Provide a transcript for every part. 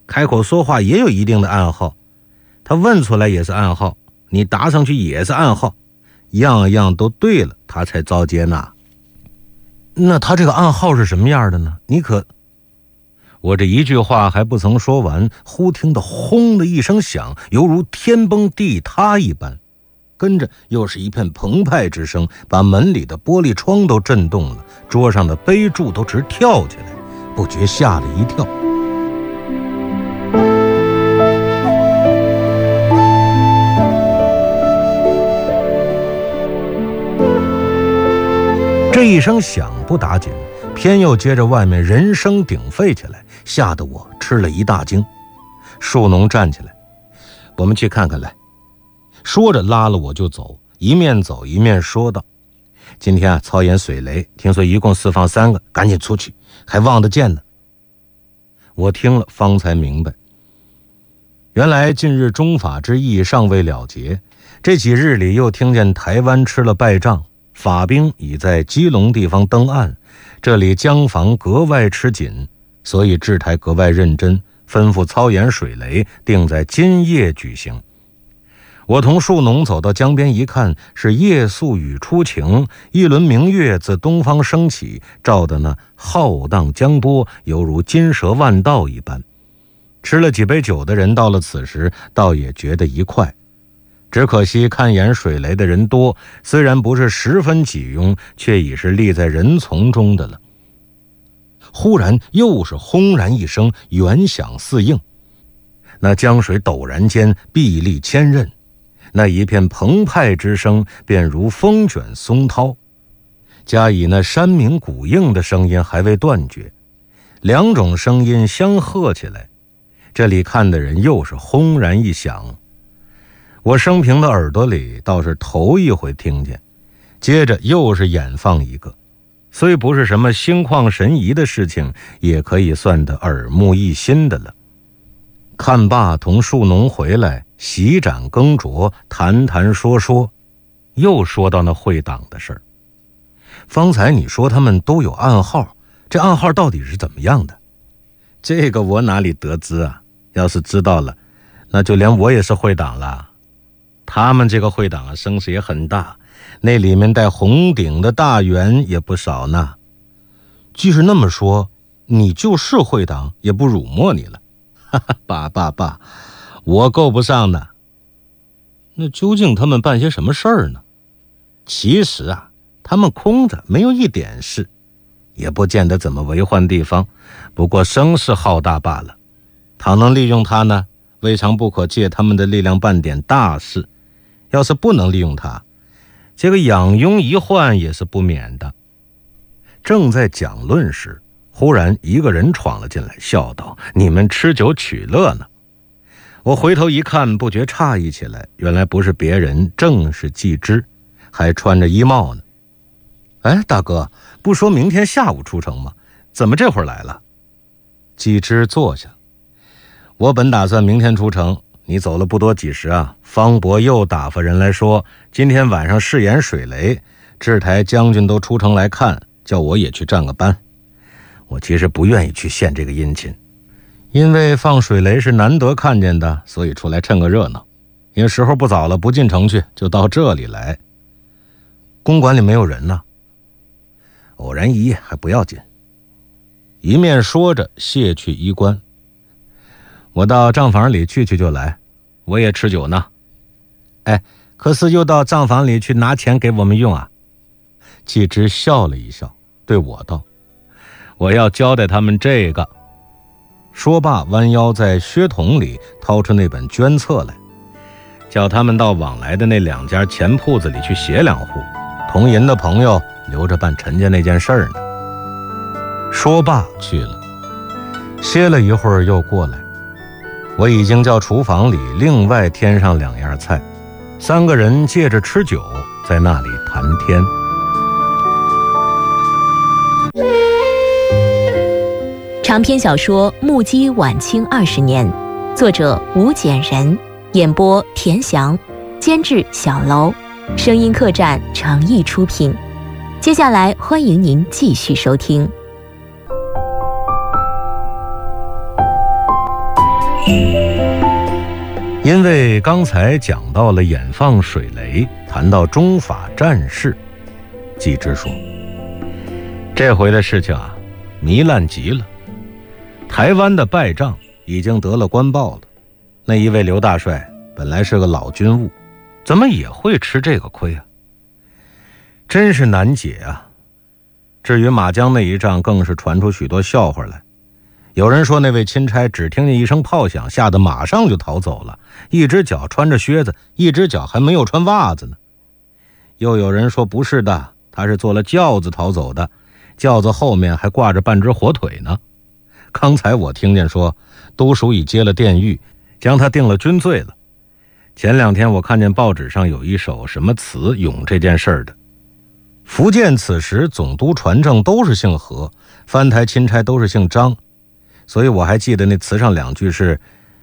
开口说话也有一定的暗号，他问出来也是暗号，你答上去也是暗号，样样都对了，他才遭接纳。那他这个暗号是什么样的呢？我这一句话还不曾说完，忽听得轰的一声响，犹如天崩地塌一般，跟着又是一片澎湃之声，把门里的玻璃窗都震动了，桌上的杯柱都直跳起来，不觉吓了一跳。这一声响不打紧，偏又接着外面人声鼎沸起来，吓得我吃了一大惊。树农站起来，我们去看看来。说着拉了我就走，一面走一面说道，今天操演水雷，听说一共释放3个，赶紧出去，还望得见呢。我听了方才明白，原来近日中法之役尚未了结，这几日里又听见台湾吃了败仗，法兵已在基隆地方登岸，这里江防格外吃紧，所以制台格外认真，吩咐操演水雷定在今夜举行。我同树农走到江边一看，是夜宿雨初晴，一轮明月自东方升起，照得那浩荡江波，犹如金蛇万道一般。吃了几杯酒的人到了此时倒也觉得一快，只可惜看演水雷的人多，虽然不是十分挤拥，却已是立在人丛中的了。忽然又是轰然一声，远响四应，那江水陡然间壁立千仞，那一片澎湃之声便如风卷松涛，加以那山鸣谷应的声音还未断绝，2种声音相和起来，这里看的人又是轰然一响。我生平的耳朵里倒是头一回听见，接着又是演放一个，虽不是什么心旷神怡的事情，也可以算得耳目一新的了。看罢同树农回来，洗盏羹酌，谈谈说说，又说到那会党的事儿。方才你说他们都有暗号，这暗号到底是怎么样的？这个我哪里得知啊？要是知道了，那就连我也是会党了。他们这个会党啊，声势也很大，那里面带红顶的大员也不少呢。即是那么说，你就是会党，也不辱没你了。哈哈，爸，我够不上呢。那究竟他们办些什么事儿呢？其实啊，他们空着，没有一点事，也不见得怎么为患地方，不过声势浩大罢了。倘能利用他呢，未尝不可借他们的力量办点大事。要是不能利用他，这个养庸一患也是不免的。正在讲论时，忽然一个人闯了进来，笑道：“你们吃酒取乐呢？”我回头一看，不觉诧异起来，原来不是别人，正是季之，还穿着衣帽呢。哎，大哥，不说明天下午出城吗？怎么这会儿来了？季之坐下，我本打算明天出城，你走了不多几时啊，方伯又打发人来说，今天晚上试演水雷，制台将军都出城来看，叫我也去站个班。我其实不愿意去献这个殷勤，因为放水雷是难得看见的，所以出来趁个热闹。因为时候不早了，不进城去，就到这里来。公馆里没有人呢，偶然一夜还不要紧。一面说着卸去衣冠，我到账房里去就来，我也吃酒呢。哎，可是又到账房里去拿钱给我们用啊？季之笑了一笑，对我道：“我要交代他们这个。”说罢弯腰在靴筒里掏出那本捐册来，叫他们到往来的那2家钱铺子里去写2户，同银的朋友留着办陈家那件事儿呢。说罢去了，歇了一会儿又过来，我已经叫厨房里另外添上2样菜，3个人借着吃酒在那里谈天。 长篇小说《目击晚清20年》，作者吴简人，演播田翔，监制小楼，声音客栈诚意出品。接下来欢迎您继续收听。 因为刚才讲到了眼放水雷，谈到中法战事，季之说这回的事情啊糜烂极了。台湾的败仗已经得了官报了，那一位刘大帅本来是个老军务，怎么也会吃这个亏啊？真是难解啊。至于马江那一仗，更是传出许多笑话来。有人说那位钦差只听见一声炮响，吓得马上就逃走了，一只脚穿着靴子，一只脚还没有穿袜子呢。又有人说不是的，他是坐了轿子逃走的，轿子后面还挂着半只火腿呢。刚才我听见说都署已接了电谕，将他定了军罪了。前2天我看见报纸上有一首什么词咏这件事的。福建此时总督传正都是姓何，藩台钦差都是姓张，所以我还记得那词上2句是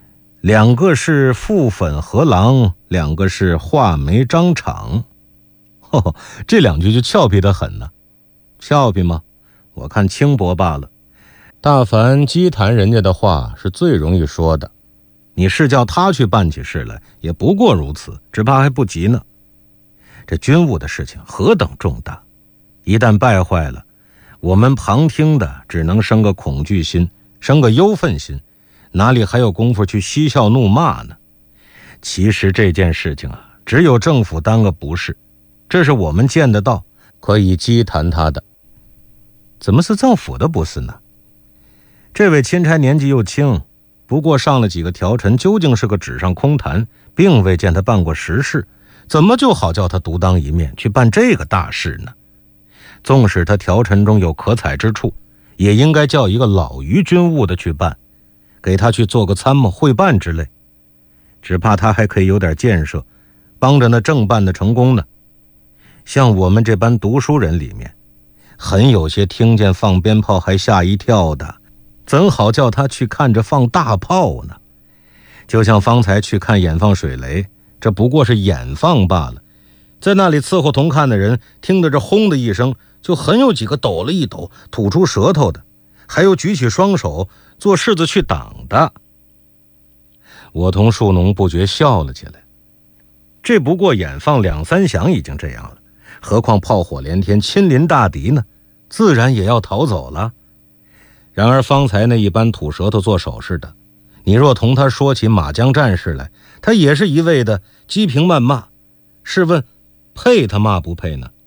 2个是覆粉何郎，2个是画眉张敞。这2句就俏皮得很呢。俏皮吗？我看轻薄罢了。大凡激谈人家的话是最容易说的，你是叫他去办起事来，也不过如此，只怕还不及呢。这军务的事情何等重大，一旦败坏了，我们旁听的只能生个恐惧心，生个忧愤心，哪里还有功夫去嬉笑怒骂呢？其实这件事情啊，只有政府当个不是，这是我们见得到可以激谈他的。怎么是政府的不是呢？这位钦差年纪又轻，不过上了几个条陈，究竟是个纸上空谈，并未见他办过实事，怎么就好叫他独当一面去办这个大事呢？纵使他条陈中有可采之处，也应该叫一个老于军务的去办，给他去做个参谋会办之类，只怕他还可以有点建设，帮着那正办的成功呢。像我们这班读书人里面，很有些听见放鞭炮还吓一跳的，怎好叫他去看着放大炮呢？就像方才去看眼放水雷，这不过是眼放罢了，在那里伺候同看的人听着这轰的一声，就很有几个抖了一抖，吐出舌头的，还有举起双手做式子去挡的。我同树农不觉笑了起来。这不过眼放2、3响已经这样了，何况炮火连天，亲临大敌呢，自然也要逃走了。然而方才那一般吐舌头做手势的，你若同他说起马江战事来，他也是一味的讥评谩骂，试问配他骂不配呢？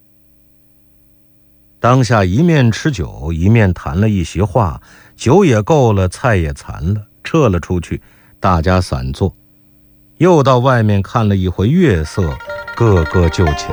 当下一面吃酒，一面谈了一席话，酒也够了，菜也残了，撤了出去，大家散坐，又到外面看了一回月色，个个就寝。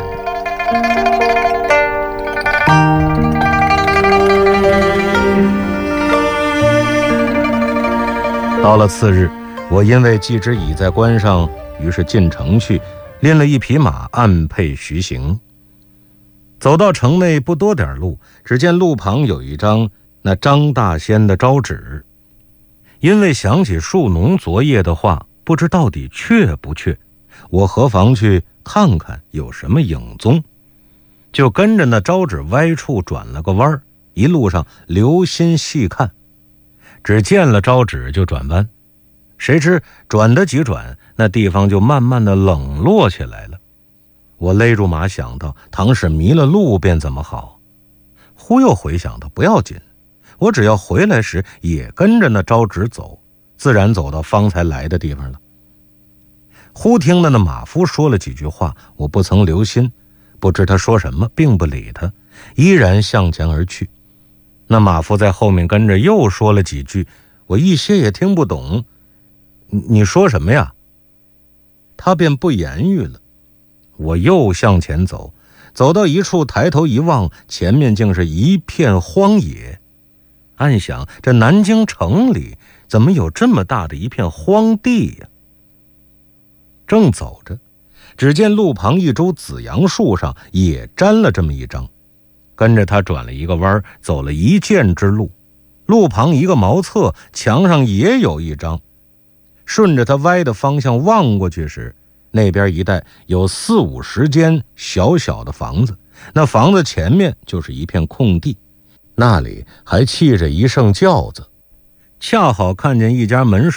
到了次日，我因为季之已在关上，于是进城去，拎了一匹马，按配徐行。走到城内不多点路，只见路旁有一张那张大仙的招纸。因为想起树农昨夜的话，不知到底确不确，我何妨去看看有什么影踪，就跟着那招纸歪处转了个弯，一路上留心细看，只见了招纸就转弯，谁知转得几转，那地方就慢慢的冷落起来了。我勒住马想到，倘使迷了路便怎么好？忽又回想到不要紧，我只要回来时也跟着那招纸走，自然走到方才来的地方了。忽听的那马夫说了几句话，我不曾留心，不知他说什么，并不理他，依然向前而去。那马夫在后面跟着又说了几句，我一些也听不懂。你说什么呀？他便不言语了。我又向前走，走到一处，抬头一望，前面竟是一片荒野。暗想，这南京城里怎么有这么大的一片荒地呀？正走着，只见路旁一株紫杨树上也粘了这么一张，跟着他转了一个弯，走了一箭之路，路旁一个茅厕，墙上也有一张。顺着他歪的方向望过去时，那边一带有40、50间小小的房子，那房子前面就是一片空地，那里还砌着一乘轿子，恰好看见一家门